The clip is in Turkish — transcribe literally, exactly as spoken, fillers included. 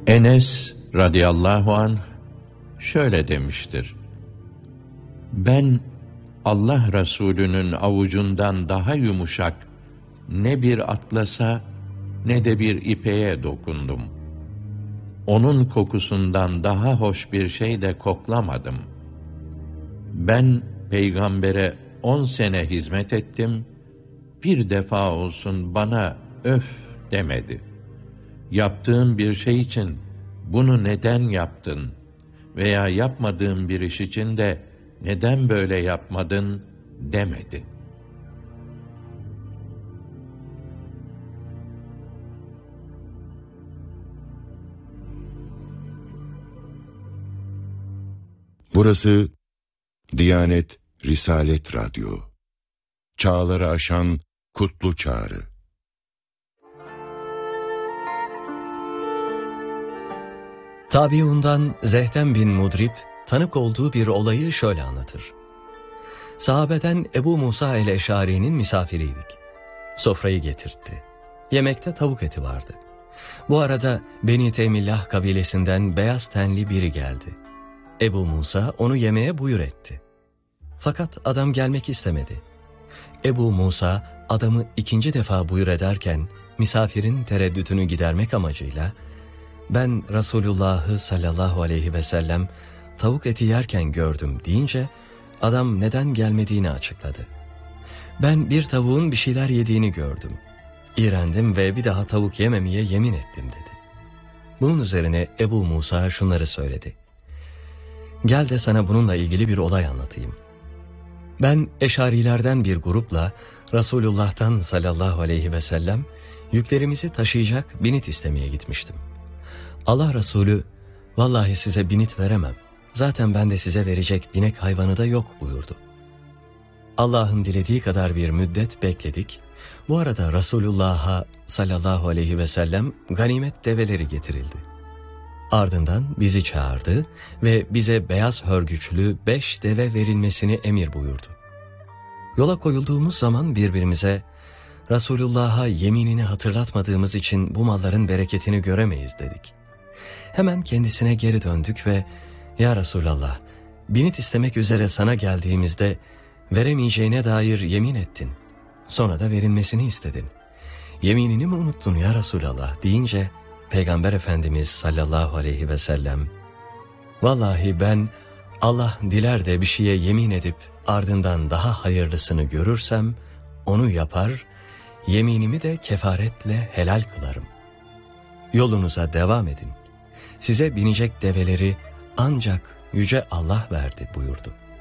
Enes radıyallahu anh şöyle demiştir: Ben Allah Resulü'nün avucundan daha yumuşak ne bir atlasa ne de bir ipeğe dokundum. Onun kokusundan daha hoş bir şey de koklamadım. Ben peygambere on sene hizmet ettim, bir defa olsun bana öf demedi. Yaptığım bir şey için bunu neden yaptın veya yapmadığım bir iş için de neden böyle yapmadın demedi. Burası Diyanet Risalet Radyo. Çağları aşan kutlu çağrı. Tabiundan Zehtem bin Mudrib tanık olduğu bir olayı şöyle anlatır. Sahabeden Ebu Musa el-Eşari'nin misafiriydik. Sofrayı getirtti. Yemekte tavuk eti vardı. Bu arada Beni Temillah kabilesinden beyaz tenli biri geldi. Ebu Musa onu yemeye buyur etti. Fakat adam gelmek istemedi. Ebu Musa adamı ikinci defa buyur ederken misafirin tereddütünü gidermek amacıyla ben Resulullah'ı sallallahu aleyhi ve sellem tavuk eti yerken gördüm deyince adam neden gelmediğini açıkladı. Ben bir tavuğun bir şeyler yediğini gördüm. İğrendim ve bir daha tavuk yememeye yemin ettim dedi. Bunun üzerine Ebu Musa şunları söyledi. Gel de sana bununla ilgili bir olay anlatayım. Ben Eşarilerden bir grupla Resulullah'tan sallallahu aleyhi ve sellem yüklerimizi taşıyacak binit istemeye gitmiştim. Allah Resulü, vallahi size binit veremem, zaten bende size verecek binek hayvanı da yok buyurdu. Allah'ın dilediği kadar bir müddet bekledik. Bu arada Resulullah'a sallallahu aleyhi ve sellem ganimet develeri getirildi. Ardından bizi çağırdı ve bize beyaz hörgüçlü beş deve verilmesini emir buyurdu. Yola koyulduğumuz zaman birbirimize Resulullah'a yeminini hatırlatmadığımız için bu malların bereketini göremeyiz dedik. Hemen kendisine geri döndük ve ya Resulallah, binit istemek üzere sana geldiğimizde veremeyeceğine dair yemin ettin. Sonra da verilmesini istedin. Yeminini mi unuttun ya Resulallah deyince Peygamber Efendimiz sallallahu aleyhi ve sellem vallahi ben Allah diler de bir şeye yemin edip ardından daha hayırlısını görürsem onu yapar, yeminimi de kefaretle helal kılarım. Yolunuza devam edin. Size binecek develeri ancak Yüce Allah verdi buyurdu.